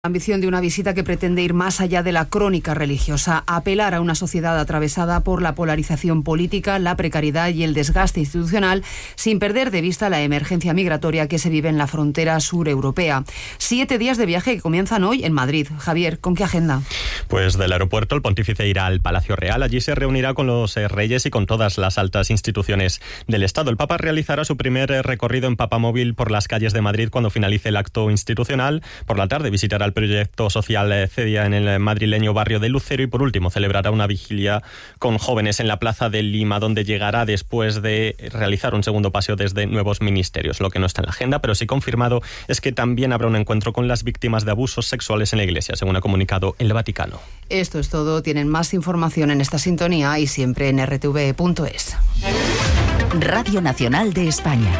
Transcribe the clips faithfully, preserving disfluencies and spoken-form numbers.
La ambición de una visita que pretende ir más allá de la crónica religiosa, apelar a una sociedad atravesada por la polarización política, la precariedad y el desgaste institucional, sin perder de vista la emergencia migratoria que se vive en la frontera sur europea. Siete días de viaje que comienzan hoy en Madrid. Javier, ¿con qué agenda? Pues del aeropuerto el pontífice irá al Palacio Real. Allí se reunirá con los reyes y con todas las altas instituciones del Estado. El Papa realizará su primer recorrido en papamóvil por las calles de Madrid cuando finalice el acto institucional. Por la tarde visitará el proyecto social CEDIA en el madrileño barrio de Lucero y por último celebrará una vigilia con jóvenes en la plaza de Lima, donde llegará después de realizar un segundo paseo desde nuevos ministerios. Lo que no está en la agenda, pero sí confirmado, es que también habrá un encuentro con las víctimas de abusos sexuales en la Iglesia, según ha comunicado el Vaticano. Esto es todo. Tienen más información en esta sintonía y siempre en erre te ve punto es. Radio Nacional de España.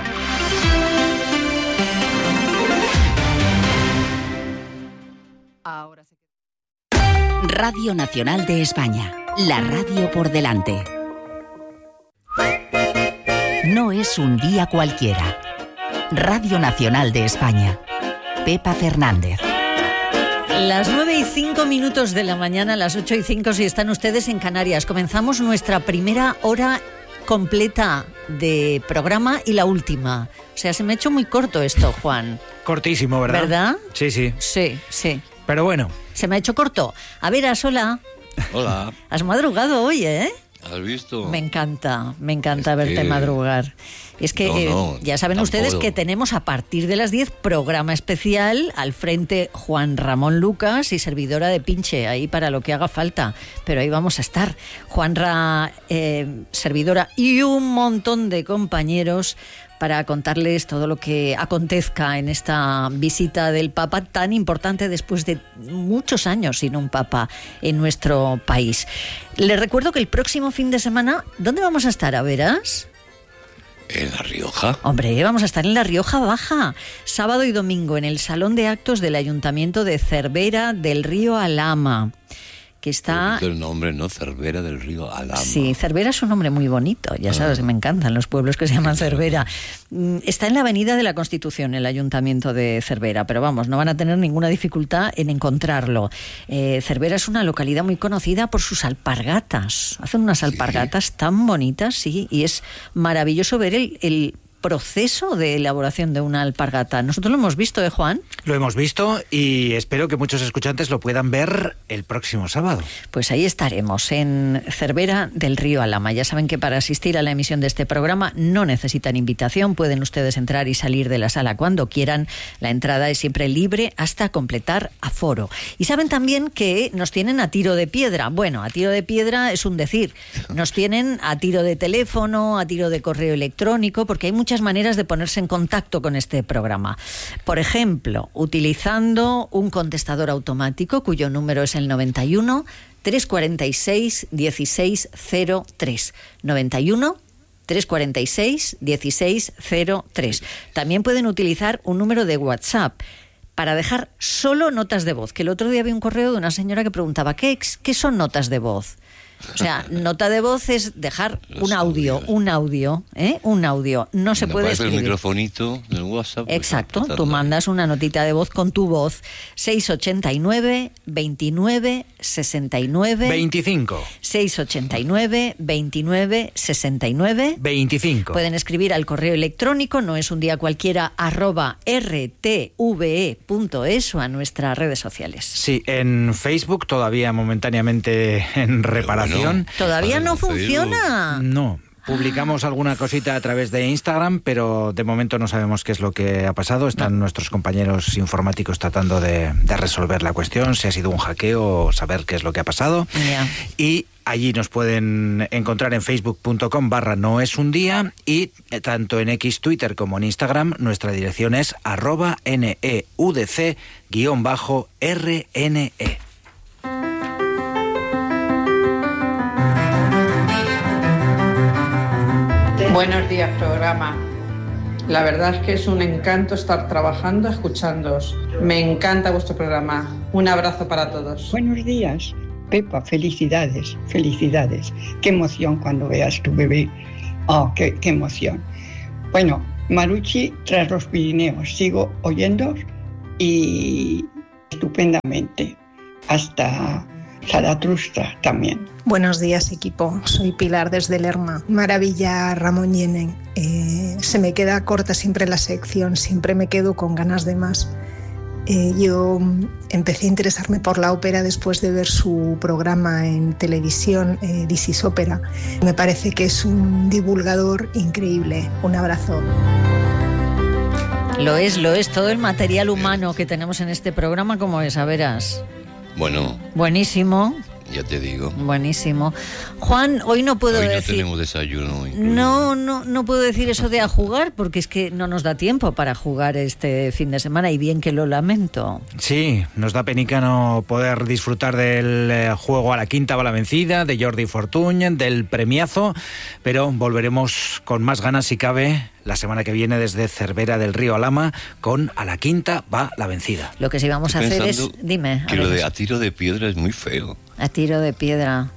Ahora sí. Radio Nacional de España, la radio por delante. No es un día cualquiera. Radio Nacional de España. Pepa Fernández. Las nueve y cinco minutos de la mañana, las ocho y cinco si están ustedes en Canarias. Comenzamos nuestra primera hora completa de programa y la última. O sea, se me ha hecho muy corto esto, Juan. Cortísimo, ¿verdad? ¿Verdad? Sí, sí. Sí, sí. Pero bueno. Se me ha hecho corto. A ver, Asola. Hola. Has madrugado hoy, ¿eh? ¿Has visto? Me encanta, me encanta es verte que... madrugar. Es que no, no, eh, ya saben tampoco. ustedes que tenemos a partir de las diez programa especial, al frente Juan Ramón Lucas y servidora de Pinche, ahí para lo que haga falta. Pero ahí vamos a estar. Juanra, eh, servidora y un montón de compañeros para contarles todo lo que acontezca en esta visita del Papa tan importante después de muchos años sin un Papa en nuestro país. Les recuerdo que el próximo fin de semana, ¿dónde vamos a estar? ¿A veras? ¿En La Rioja? Hombre, vamos a estar en La Rioja Baja, sábado y domingo, en el Salón de Actos del Ayuntamiento de Cervera del Río Alhama, que está... El nombre, ¿no? Cervera del Río Alhama. Sí, Cervera es un nombre muy bonito, ya sabes, ah. me encantan los pueblos que se llaman Cervera. Está en la Avenida de la Constitución, el Ayuntamiento de Cervera, pero vamos, no van a tener ninguna dificultad en encontrarlo. Eh, Cervera es una localidad muy conocida por sus alpargatas. Hacen unas alpargatas sí. tan bonitas, sí, y es maravilloso ver el... el proceso de elaboración de una alpargata. Nosotros lo hemos visto, ¿eh, Juan? Lo hemos visto y espero que muchos escuchantes lo puedan ver el próximo sábado. Pues ahí estaremos, en Cervera del Río Alhama. Ya saben que para asistir a la emisión de este programa no necesitan invitación, pueden ustedes entrar y salir de la sala cuando quieran. La entrada es siempre libre hasta completar aforo. Y saben también que nos tienen a tiro de piedra. Bueno, a tiro de piedra es un decir. Nos tienen a tiro de teléfono, a tiro de correo electrónico, porque hay muchas maneras de ponerse en contacto con este programa. Por ejemplo, utilizando un contestador automático cuyo número es el noventa y uno, trescientos cuarenta y seis, dieciséis cero tres. noventa y uno, trescientos cuarenta y seis, dieciséis cero tres. También pueden utilizar un número de WhatsApp para dejar solo notas de voz, que el otro día vi un correo de una señora que preguntaba ¿qué, qué son notas de voz? O sea, nota de voz es dejar Los un audio, audios. un audio, ¿eh? Un audio. No se puede escribir. el microfonito del WhatsApp. Exacto, tú mandas una notita de voz con tu voz. seis ochenta y nueve, veintinueve, sesenta y nueve. veinticinco. seis ochenta y nueve, veintinueve, sesenta y nueve. veinticinco. Pueden escribir al correo electrónico, no es un día cualquiera, arroba erre te ve punto es o a nuestras redes sociales. Sí, en Facebook todavía momentáneamente en reparación. No, ¿Todavía no funciona? No. Publicamos alguna cosita a través de Instagram, pero de momento no sabemos qué es lo que ha pasado. Están no. nuestros compañeros informáticos tratando de, de resolver la cuestión, si ha sido un hackeo o saber qué es lo que ha pasado. Yeah. Y allí nos pueden encontrar en facebook.com barra no es un día y tanto en X, Twitter como en Instagram nuestra dirección es arroba neudc guión bajo rne. Buenos días, programa. La verdad es que es un encanto estar trabajando, escuchándoos. Me encanta vuestro programa. Un abrazo para todos. Buenos días, Pepa. Felicidades, felicidades. Qué emoción cuando veas tu bebé. Oh, qué, qué emoción. Bueno, Marucci tras los Pirineos. Sigo oyendo y estupendamente. Hasta Zaratustra también. Buenos días, equipo. Soy Pilar desde Lerma. Maravilla, Ramón Yenén. Eh, se me queda corta siempre la sección, siempre me quedo con ganas de más. Eh, yo empecé a interesarme por la ópera después de ver su programa en televisión, eh, This is Ópera. Me parece que es un divulgador increíble. Un abrazo. Lo es, lo es. Todo el material humano que tenemos en este programa, ¿cómo es? A veras. Bueno. Buenísimo. Ya te digo. Buenísimo. Juan, hoy no puedo hoy decir... no tenemos desayuno. Incluido. No, no, no puedo decir eso de a jugar, porque es que no nos da tiempo para jugar este fin de semana, y bien que lo lamento. Sí, nos da penica no poder disfrutar del eh, juego A la quinta va la vencida, de Jordi Fortuny, del premiazo, pero volveremos con más ganas, si cabe, la semana que viene desde Cervera del Río Alhama con A la quinta va la vencida. Lo que sí vamos Estoy a hacer es... Dime. Que lo de a tiro de piedra es muy feo. A tiro de piedra.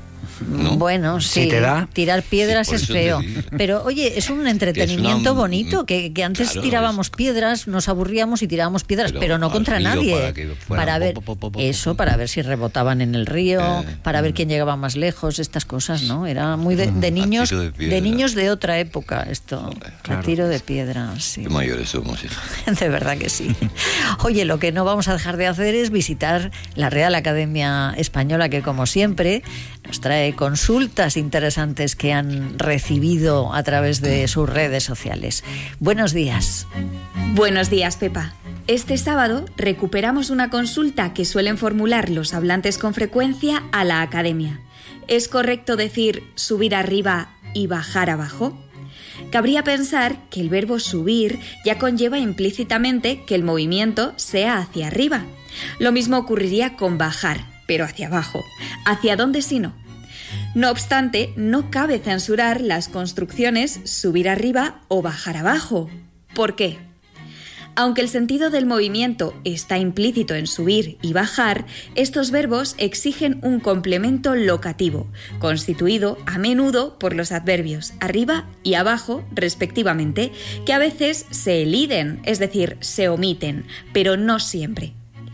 ¿No? Bueno, sí, si te da. Tirar piedras Sí, es feo. Pero oye, es un entretenimiento es una... bonito, que, que antes claro, tirábamos es... piedras, nos aburríamos y tirábamos piedras, pero, pero no contra río, nadie. Para, que para ver po, po, po, po, eso, para ver si rebotaban en el río, eh, para ver quién llegaba más lejos, estas cosas, ¿no? Era muy de, de niños, de, de niños de otra época esto. Claro. A tiro de piedra, sí. Qué mayores somos, hija. De verdad que sí. Oye, lo que no vamos a dejar de hacer es visitar la Real Academia Española, que como siempre nos trae consultas interesantes que han recibido a través de sus redes sociales. Buenos días. Buenos días, Pepa. Este sábado recuperamos una consulta que suelen formular los hablantes con frecuencia a la academia. ¿Es correcto decir subir arriba y bajar abajo? Cabría pensar que el verbo subir ya conlleva implícitamente que el movimiento sea hacia arriba. Lo mismo ocurriría con bajar, pero hacia abajo. ¿Hacia dónde si no? No obstante, no cabe censurar las construcciones subir arriba o bajar abajo. ¿Por qué? Aunque el sentido del movimiento está implícito en subir y bajar, estos verbos exigen un complemento locativo, constituido a menudo por los adverbios arriba y abajo, respectivamente, que a veces se eliden, es decir, se omiten, pero no siempre.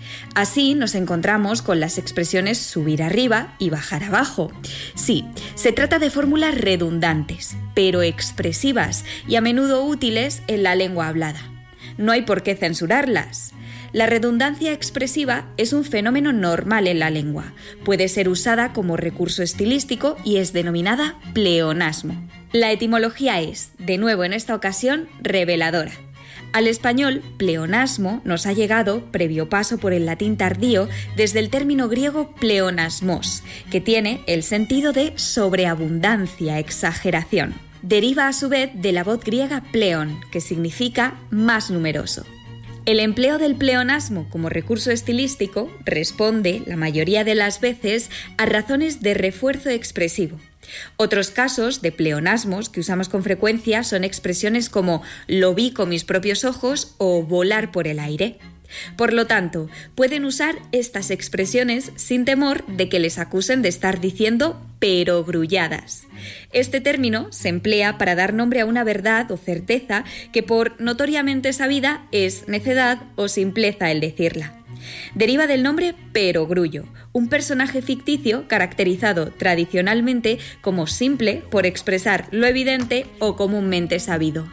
Así nos encontramos con las expresiones subir arriba y bajar abajo. Sí, se trata de fórmulas redundantes, pero expresivas y a menudo útiles en la lengua hablada. No hay por qué censurarlas. La redundancia expresiva es un fenómeno normal en la lengua. Puede ser usada como recurso estilístico y es denominada pleonasmo. La etimología es, de nuevo en esta ocasión, reveladora. Al español, pleonasmo nos ha llegado, previo paso por el latín tardío, desde el término griego pleonasmos, que tiene el sentido de sobreabundancia, exageración. Deriva a su vez de la voz griega pleon, que significa más numeroso. El empleo del pleonasmo como recurso estilístico responde, la mayoría de las veces, a razones de refuerzo expresivo. Otros casos de pleonasmos que usamos con frecuencia son expresiones como lo vi con mis propios ojos o volar por el aire. Por lo tanto, pueden usar estas expresiones sin temor de que les acusen de estar diciendo perogrulladas. Este término se emplea para dar nombre a una verdad o certeza que por notoriamente sabida es necedad o simpleza el decirla. Deriva del nombre perogrullo, un personaje ficticio caracterizado tradicionalmente como simple por expresar lo evidente o comúnmente sabido.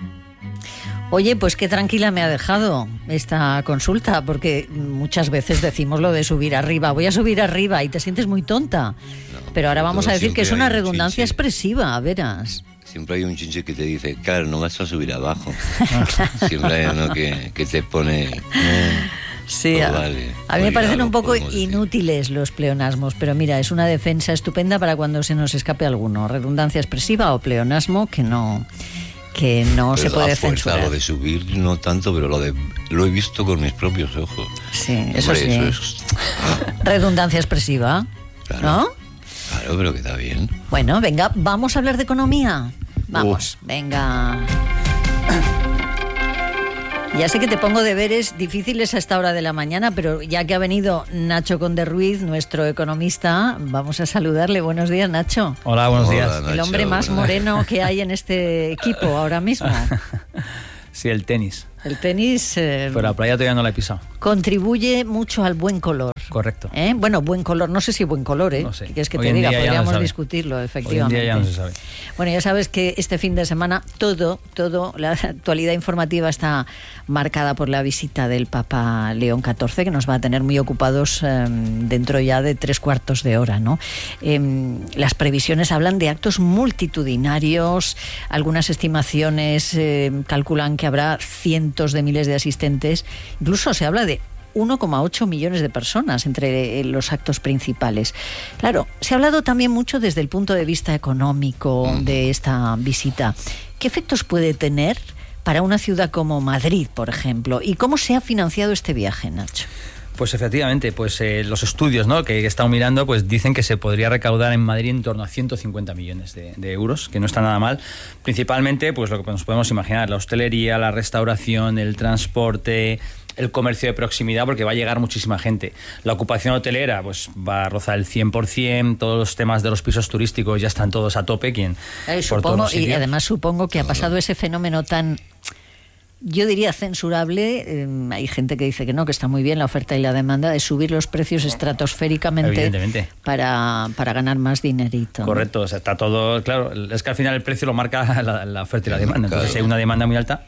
Oye, pues qué tranquila me ha dejado esta consulta, porque muchas veces decimos lo de subir arriba, voy a subir arriba y te sientes muy tonta. No, pero ahora vamos a decir que es una redundancia expresiva, verás. Siempre hay un chinche que te dice, claro, no vas a subir abajo. Siempre hay uno que, que te pone... Eh, sí, oh, a, vale, a mí me parecen un poco inútiles decir. los pleonasmos, pero mira, es una defensa estupenda para cuando se nos escape alguno. Redundancia expresiva o pleonasmo que no... que no pero se puede fuerza, censurar. Lo de subir no tanto, pero lo de lo he visto con mis propios ojos. Sí, eso Hombre, sí. Eso es... Redundancia expresiva, claro, ¿no? Claro, pero que está bien. Bueno, venga, vamos a hablar de economía. Vamos, Uf. venga. Ya sé que te pongo deberes difíciles a esta hora de la mañana, pero ya que ha venido Nacho Conde Ruiz, nuestro economista, vamos a saludarle. Buenos días, Nacho. Hola, buenos Hola, días. Nacho, el hombre más hola. moreno que hay en este equipo ahora mismo. Sí, el tenis. El tenis... Eh, Pero la playa todavía no la he pisado. Contribuye mucho al buen color. Correcto. ¿Eh? Bueno, buen color, no sé si buen color, ¿eh? No sé. ¿Quieres que Hoy te en diga? día ya no Podríamos se sabe. discutirlo, efectivamente. Hoy en día ya no se sabe. Bueno, ya sabes que este fin de semana todo, todo, la actualidad informativa está marcada por la visita del Papa León catorce, que nos va a tener muy ocupados eh, dentro ya de tres cuartos de hora, ¿no? Eh, las previsiones hablan de actos multitudinarios, algunas estimaciones eh, calculan que habrá cientos de miles de asistentes, incluso se habla de uno coma ocho millones de personas entre los actos principales. Claro, se ha hablado también mucho desde el punto de vista económico de esta visita. ¿Qué efectos puede tener para una ciudad como Madrid, por ejemplo? ¿Y cómo se ha financiado este viaje, Nacho? Pues efectivamente, pues eh, los estudios, ¿no?, que he estado mirando, pues dicen que se podría recaudar en Madrid en torno a ciento cincuenta millones de, de euros, que no está nada mal. Principalmente, pues lo que nos podemos imaginar, la hostelería, la restauración, el transporte, el comercio de proximidad, porque va a llegar muchísima gente. La ocupación hotelera pues va a rozar el cien por ciento, todos los temas de los pisos turísticos ya están todos a tope. Quien, eh, supongo, y además supongo que ha pasado ese fenómeno tan, yo diría, censurable. Eh, hay gente que dice que no, que está muy bien la oferta y la demanda, de subir los precios estratosféricamente para, para ganar más dinerito. Correcto, ¿no? O sea, está todo claro. Es que al final el precio lo marca la, la oferta y la demanda. Entonces, si hay una demanda muy alta.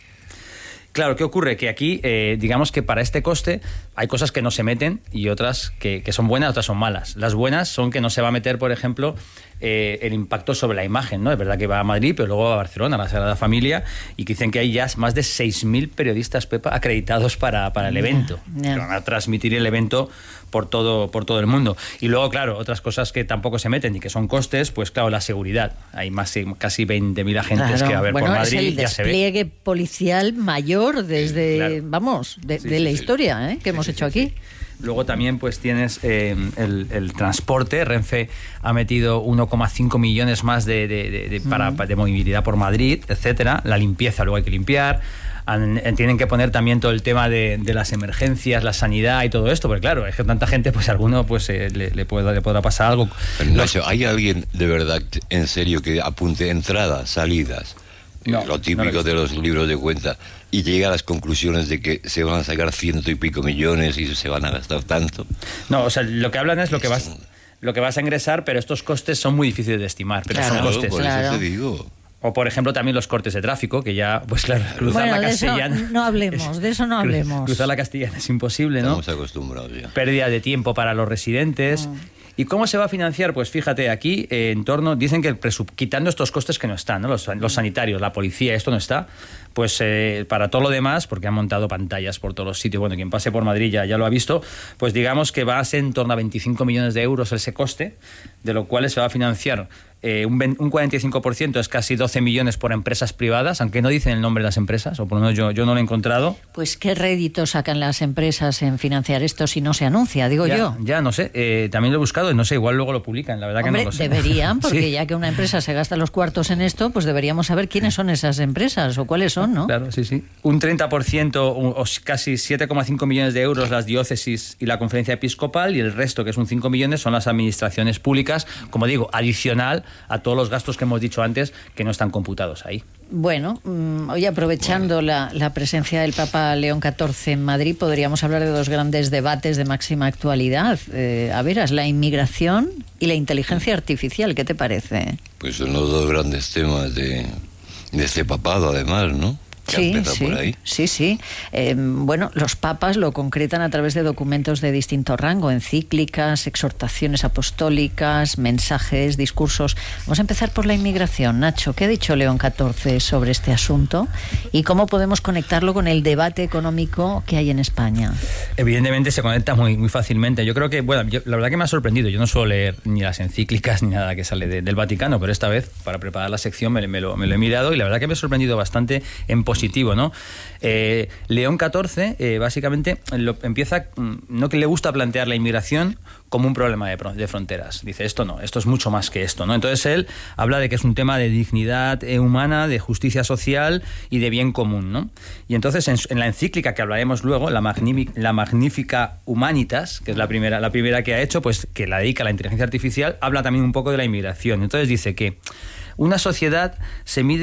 Claro, ¿qué ocurre? Que aquí, eh, digamos que para este coste hay cosas que no se meten y otras que, que son buenas, otras son malas. Las buenas son que no se va a meter, por ejemplo, eh, el impacto sobre la imagen, ¿no? Es verdad que va a Madrid, pero luego va a Barcelona, a la Sagrada Familia, y que dicen que hay ya más de seis mil periodistas, Pepa, acreditados para, para el evento. Yeah, yeah. Que van a transmitir el evento por todo, por todo el mundo. Y luego, claro, otras cosas que tampoco se meten y que son costes, pues claro, la seguridad. Hay más casi veinte mil agentes claro. que va a haber bueno, por Madrid. Es el ya despliegue se ve. policial mayor desde, sí, claro. vamos, de, sí, de sí, la sí. historia ¿eh? que sí, hemos sí, hecho sí, aquí. Sí. Luego también pues tienes eh, el, el transporte. Renfe ha metido uno coma cinco millones más de, de, de, de, para, uh-huh. de movilidad por Madrid, etcétera. La limpieza, luego hay que limpiar. Han, tienen que poner también todo el tema de, de las emergencias, la sanidad y todo esto, porque claro, es que tanta gente, pues a alguno pues eh, le, le, puede, le podrá pasar algo. Pero, Nacho, ¿hay alguien de verdad en serio que apunte entradas, salidas? No, lo típico no de los libros de cuenta, y llega a las conclusiones de que se van a sacar ciento y pico millones y se van a gastar tanto? No, o sea, lo que hablan es lo que vas, lo que vas a ingresar, pero estos costes son muy difíciles de estimar, pero claro, son costes. Por claro. eso te digo. O, por ejemplo, también los cortes de tráfico, que ya, pues claro, cruzar bueno, la Castellana... De eso no hablemos, de eso no hablemos. Cruzar la Castellana es imposible, ¿no? Estamos acostumbrados ya. Pérdida de tiempo para los residentes... Mm. ¿Y cómo se va a financiar? Pues fíjate, aquí eh, en torno, dicen que el presup- quitando estos costes que no están, ¿no? Los, los sanitarios, la policía, esto no está, pues eh, para todo lo demás, porque han montado pantallas por todos los sitios, bueno, quien pase por Madrid ya, ya lo ha visto, pues digamos que va a ser en torno a veinticinco millones de euros ese coste, de lo cual se va a financiar eh, un, un cuarenta y cinco por ciento, es casi doce millones por empresas privadas, aunque no dicen el nombre de las empresas, o por lo menos yo, yo no lo he encontrado. Pues ¿qué rédito sacan las empresas en financiar esto si no se anuncia, digo ya, yo? Ya, no sé, eh, también lo he buscado, no sé, igual luego lo publican, la verdad. Hombre, que no lo sé. Deberían, porque sí. ya que una empresa se gasta los cuartos en esto, pues deberíamos saber quiénes son esas empresas o cuáles son, ¿no? Claro, sí, sí. Un treinta por ciento o casi siete coma cinco millones de euros las diócesis y la conferencia episcopal, y el resto, que es un cinco millones, son las administraciones públicas, como digo, adicional a todos los gastos que hemos dicho antes, que no están computados ahí. Bueno, hoy aprovechando bueno. la, la presencia del Papa León catorce en Madrid, podríamos hablar de dos grandes debates de máxima actualidad. Eh, a veras, la inmigración y la inteligencia artificial, ¿qué te parece? Pues son los dos grandes temas de, de este papado, además, ¿no? Sí, sí, por ahí. sí, sí. Eh, bueno, los papas lo concretan a través de documentos de distinto rango, encíclicas, exhortaciones apostólicas, mensajes, discursos. Vamos a empezar por la inmigración. Nacho, ¿qué ha dicho León catorce sobre este asunto y cómo podemos conectarlo con el debate económico que hay en España? Evidentemente se conecta muy, muy fácilmente. Yo creo que, bueno, yo, la verdad que me ha sorprendido. Yo no suelo leer ni las encíclicas ni nada que sale de, del Vaticano, pero esta vez, para preparar la sección, me, me, lo, me lo he mirado y la verdad que me ha sorprendido bastante en positivo, ¿no? Eh, León catorce eh, básicamente lo, empieza, no que le gusta plantear la inmigración como un problema de, de fronteras. Dice, esto no, esto es mucho más que esto, ¿no? Entonces él habla de que es un tema de dignidad eh, humana, de justicia social y de bien común, ¿no? Y entonces en, en la encíclica que hablaremos luego, la, Magnific, la Magnifica Humanitas, que es la primera, la primera que ha hecho, pues que la dedica a la inteligencia artificial, habla también un poco de la inmigración. Entonces dice que una sociedad se mide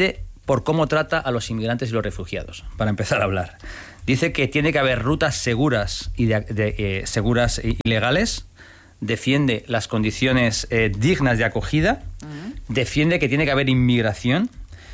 por cómo trata a los inmigrantes y los refugiados, para empezar a hablar. Dice que tiene que haber rutas seguras y de, de, eh, seguras y legales, defiende las condiciones eh, dignas de acogida, uh-huh. defiende que tiene que haber inmigración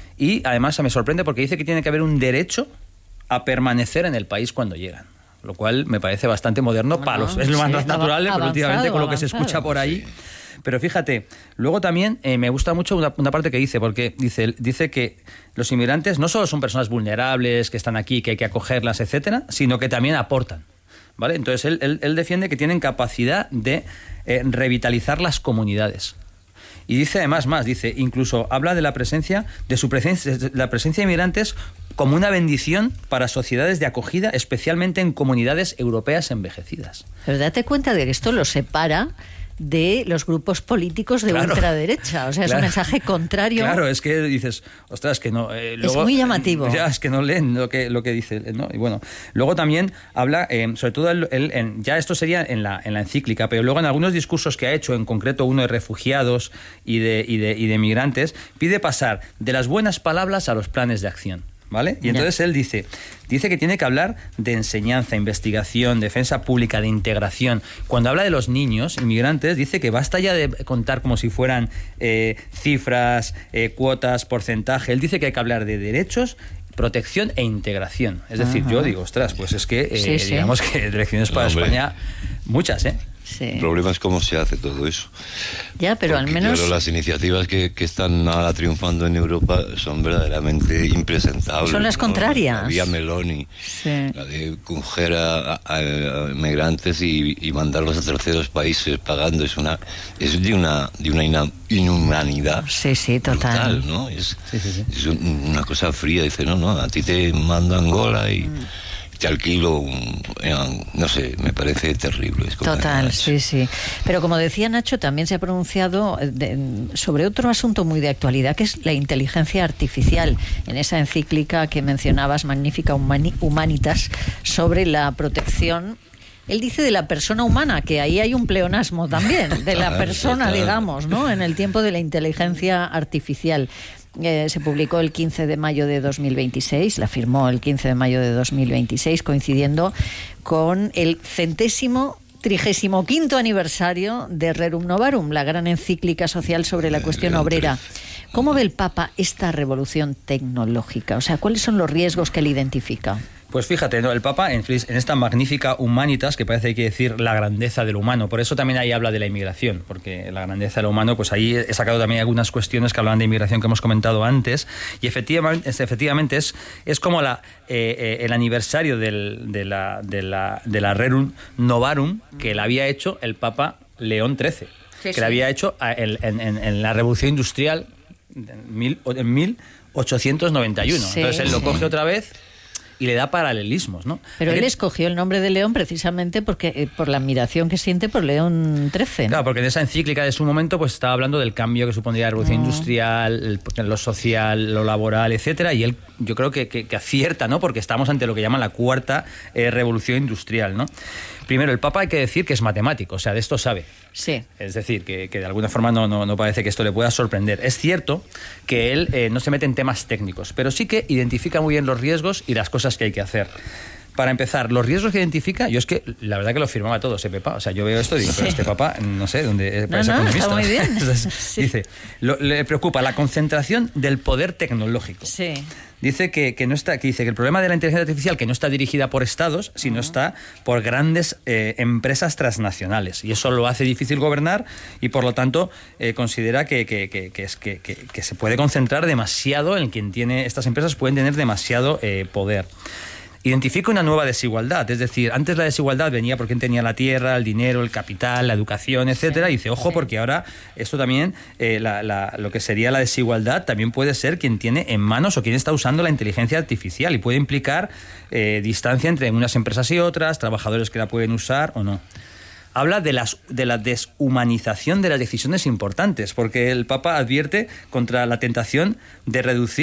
y además me sorprende porque dice que tiene que haber un derecho a permanecer en el país cuando llegan. Lo cual me parece bastante moderno bueno, para los... Es lo más sí, natural, avanzado, pero últimamente con lo que avanzado. Se escucha por ahí... Pero fíjate, luego también eh, me gusta mucho una, una parte que dice, porque dice, dice que los inmigrantes no solo son personas vulnerables, que están aquí, que hay que acogerlas, etcétera, sino que también aportan, ¿vale? Entonces él, él, él defiende que tienen capacidad de eh, revitalizar las comunidades. Y dice además más, dice, incluso habla de la presencia, de su presencia, de la presencia de inmigrantes como una bendición para sociedades de acogida, especialmente en comunidades europeas envejecidas. Pero date cuenta de que esto lo separa de los grupos políticos de claro, ultraderecha. O sea, es claro, un mensaje contrario. Claro, es que dices, ostras, que no... Eh, luego, es muy llamativo. Ya, es que no leen lo que, lo que dice, ¿no? Y bueno, luego también habla, eh, sobre todo, el, el, en, ya esto sería en la, en la encíclica, pero luego en algunos discursos que ha hecho, en concreto uno de refugiados y de, y de, y de migrantes, pide pasar de las buenas palabras a los planes de acción. ¿Vale? Y entonces él dice, dice que tiene que hablar de enseñanza, investigación, defensa pública, de integración. Cuando habla de los niños inmigrantes, dice que basta ya de contar como si fueran eh, cifras, eh, cuotas, porcentaje. Él dice que hay que hablar de derechos, protección e integración. Es decir, Ajá. yo digo, ostras, pues es que eh, sí, sí. digamos que direcciones para no, España, muchas, ¿eh? Sí. El problema es cómo se hace todo eso. Ya, pero Porque al menos... Claro, las iniciativas que, que están ahora triunfando en Europa son verdaderamente impresentables. Son las ¿no? contrarias. La vía Meloni, sí. la de coger a, a, a migrantes y, y mandarlos a terceros países pagando, es una es de una de una inhumanidad. Sí, sí, total. Brutal, ¿no? Es, sí, sí, sí. es una cosa fría. Dice, no, no, a ti te mando a Angola y... Mm. te alquilo, un, no sé, me parece terrible. Total, sí, sí. Pero como decía Nacho, también se ha pronunciado de, sobre otro asunto muy de actualidad, que es la inteligencia artificial. En esa encíclica que mencionabas, Magnífica Humanitas, sobre la protección... Él dice de la persona humana, que ahí hay un pleonasmo también, de la persona, digamos, ¿no? En el tiempo de la inteligencia artificial. Eh, se publicó el quince de mayo de dos mil veintiséis, la firmó el quince de mayo de dos mil veintiséis, coincidiendo con el centésimo trigésimo quinto aniversario de Rerum Novarum, la gran encíclica social sobre la cuestión obrera. ¿Cómo ve el Papa esta revolución tecnológica? O sea, ¿cuáles son los riesgos que él identifica? Pues fíjate, ¿no? El Papa en, en esta Magnífica Humanitas, que parece que quiere decir la grandeza del humano, por eso también ahí habla de la inmigración, porque la grandeza del humano, pues ahí he sacado también algunas cuestiones que hablan de inmigración que hemos comentado antes, y efectivamente, efectivamente es, es como la, eh, eh, el aniversario del, de la, de la, de la Rerum Novarum que le había hecho el Papa León trece, sí, que sí. le había hecho en, en, en la Revolución Industrial en, mil, en mil ochocientos noventa y uno. Sí, Entonces él lo sí. coge otra vez y le da paralelismos, ¿no? Pero él el... escogió el nombre de León precisamente porque eh, por la admiración que siente por León trece, ¿no? Claro, porque en esa encíclica de su momento pues estaba hablando del cambio que supondría la revolución oh. industrial, el, lo social, lo laboral, etcétera, y él yo creo que, que, que acierta, ¿no? Porque estamos ante lo que llaman la cuarta eh, revolución industrial, ¿no? Primero, el Papa hay que decir que es matemático, o sea, de esto sabe. Sí. Es decir, que, que de alguna forma no, no, no parece que esto le pueda sorprender. Es cierto que él eh, no se mete en temas técnicos, pero sí que identifica muy bien los riesgos y las cosas que hay que hacer. Para empezar, los riesgos que identifica, yo es que la verdad que lo firmaba todo ese Pepa. O sea, yo veo esto y digo, sí. pero este Papa, no sé, ¿dónde no, no, economista? Está muy bien. Entonces, sí. Dice, lo, le preocupa la concentración del poder tecnológico. Sí. Dice que, que no está, que dice que el problema de la inteligencia artificial que no está dirigida por estados, sino uh-huh. está por grandes eh, empresas transnacionales, y eso lo hace difícil gobernar, y por lo tanto eh, considera que, que, que, que, es, que, que, que se puede concentrar demasiado en quien tiene estas empresas, pueden tener demasiado eh, poder. Identifica una nueva desigualdad, es decir, antes la desigualdad venía por quien tenía la tierra, el dinero, el capital, la educación, etcétera, sí, y dice, ojo, sí. porque ahora esto también, eh, la, la, lo que sería la desigualdad, también puede ser quien tiene en manos o quien está usando la inteligencia artificial, y puede implicar eh, distancia entre unas empresas y otras, trabajadores que la pueden usar o no. Habla de, las, de la deshumanización de las decisiones importantes, porque el Papa advierte contra la tentación de reducir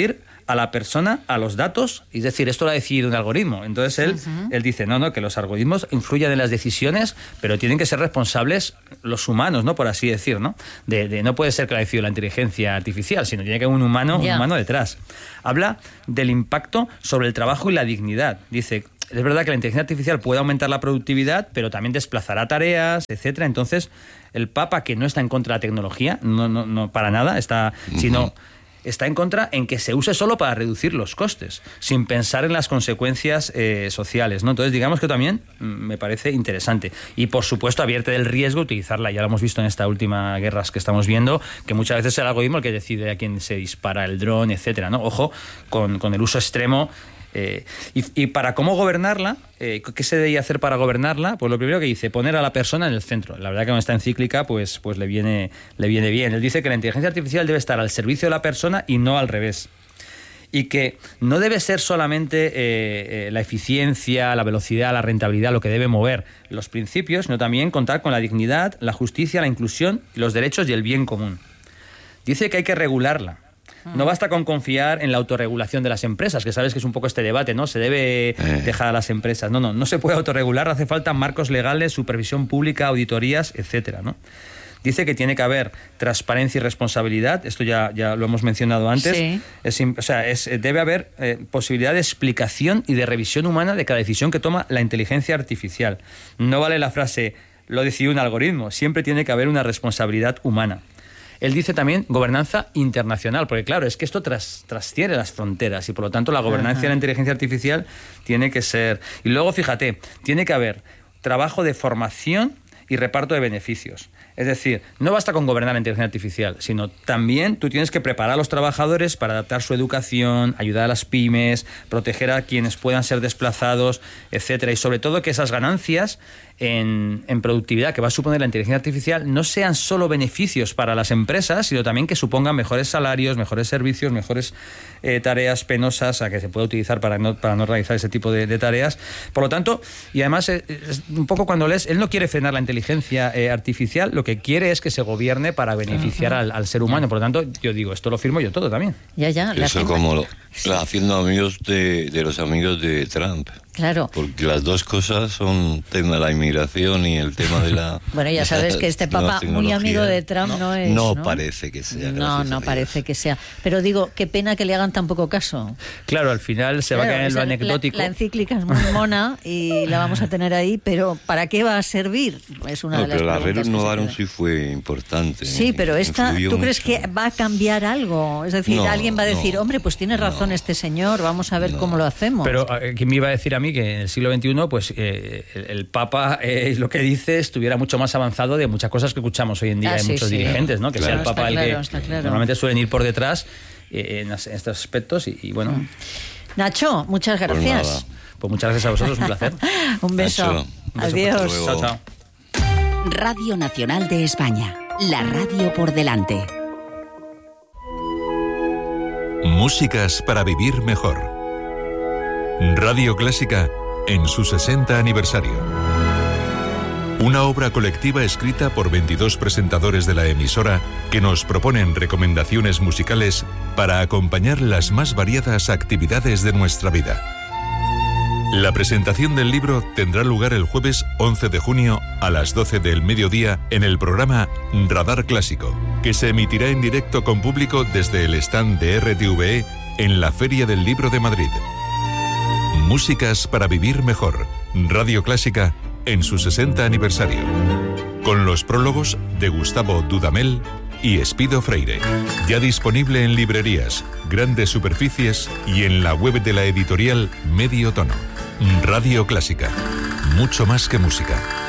a la persona, a los datos, es decir, esto lo ha decidido un algoritmo. Entonces él, uh-huh. él dice, no, no, que los algoritmos influyen en las decisiones, pero tienen que ser responsables los humanos, ¿no? Por así decir, ¿no? De, de no puede ser que lo ha decidido la inteligencia artificial, sino tiene que haber un humano, yeah. un humano detrás. Habla del impacto sobre el trabajo y la dignidad. Dice, es verdad que la inteligencia artificial puede aumentar la productividad, pero también desplazará tareas, etcétera. Entonces, el Papa, que no está en contra de la tecnología, no, no, no para nada, está, uh-huh. sino está en contra en que se use solo para reducir los costes, sin pensar en las consecuencias eh, sociales, ¿no? Entonces, digamos que también me parece interesante. Y, por supuesto, advierte del riesgo de utilizarla. Ya lo hemos visto en esta última guerra que estamos viendo, que muchas veces es el algoritmo el que decide a quién se dispara el dron, etcétera, ¿no? Ojo con, con el uso extremo. Eh, y, y para cómo gobernarla, eh, ¿qué se debería hacer para gobernarla? Pues lo primero que dice, poner a la persona en el centro. La verdad que con esta encíclica pues, pues le, viene, le viene bien. Él dice que la inteligencia artificial debe estar al servicio de la persona y no al revés. Y que no debe ser solamente eh, eh, la eficiencia, la velocidad, la rentabilidad lo que debe mover los principios, sino también contar con la dignidad, la justicia, la inclusión, los derechos y el bien común. Dice que hay que regularla. No basta con confiar en la autorregulación de las empresas, que sabes que es un poco este debate, ¿no? Se debe dejar a las empresas. No, no, no se puede autorregular, hace falta marcos legales, supervisión pública, auditorías, etcétera, ¿no? Dice que tiene que haber transparencia y responsabilidad, esto ya, ya lo hemos mencionado antes. Sí. Es, o sea, es, debe haber eh, posibilidad de explicación y de revisión humana de cada decisión que toma la inteligencia artificial. No vale la frase, lo decidió un algoritmo, siempre tiene que haber una responsabilidad humana. Él dice también gobernanza internacional, porque claro, es que esto tras, trasciende las fronteras y por lo tanto la gobernanza de la inteligencia artificial tiene que ser... Y luego, fíjate, tiene que haber trabajo de formación y reparto de beneficios. Es decir, no basta con gobernar la inteligencia artificial, sino también tú tienes que preparar a los trabajadores para adaptar su educación, ayudar a las pymes, proteger a quienes puedan ser desplazados, etcétera. Y sobre todo que esas ganancias en, en productividad que va a suponer la inteligencia artificial no sean solo beneficios para las empresas, sino también que supongan mejores salarios, mejores servicios, mejores eh, tareas penosas a que se pueda utilizar para no, para no realizar ese tipo de, de tareas. Por lo tanto, y además, eh, es un poco cuando lees, él no quiere frenar la inteligencia eh, artificial, lo que quiere es que se gobierne para beneficiar uh-huh. al, al ser humano. Por lo tanto, yo digo, esto lo firmo yo todo también. Ya, ya. Eso como lo, sí. haciendo amigos de, de los amigos de Trump. Claro. Porque las dos cosas son tema de la inmigración y el tema de la... Bueno, ya sabes que este papa, muy amigo de Trump, no, no es... No, no parece que sea. No, no parece que sea. Pero digo, qué pena que le hagan tan poco caso. Claro, al final se claro, va a caer en lo anecdótico. La, la encíclica es muy mona y la vamos a tener ahí, pero ¿para qué va a servir? Es una no, de las pero la preguntas Rerum sí fue importante. Sí, pero esta, ¿tú mucho. crees que va a cambiar algo? Es decir, no, alguien va a decir, no, hombre, pues tiene razón no, este señor, vamos a ver no. cómo lo hacemos. Pero ¿quién me iba a decir a mí que en el siglo veintiuno pues eh, el, el Papa, eh, lo que dice, estuviera mucho más avanzado de muchas cosas que escuchamos hoy en día ah, de sí, muchos sí. dirigentes, ¿no? Que claro, sea el Papa el claro, que claro. normalmente suelen ir por detrás eh, en, en estos aspectos y, y bueno. Mm. Nacho, muchas gracias. Pues, pues muchas gracias a vosotros, un placer. un beso. Nacho, un beso. Adiós. Chao, chao. Radio Nacional de España, la radio por delante. Músicas para vivir mejor. Radio Clásica en su sesenta aniversario. Una obra colectiva escrita por veintidós presentadores de la emisora que nos proponen recomendaciones musicales para acompañar las más variadas actividades de nuestra vida. La presentación del libro tendrá lugar el jueves once de junio a las doce del mediodía en el programa Radar Clásico, que se emitirá en directo con público desde el stand de R T V E en la Feria del Libro de Madrid. Músicas para vivir mejor. Radio Clásica en su sesenta aniversario. Con los prólogos de Gustavo Dudamel y Espido Freire. Ya disponible en librerías, grandes superficies y en la web de la editorial Medio Tono. Radio Clásica. Mucho más que música.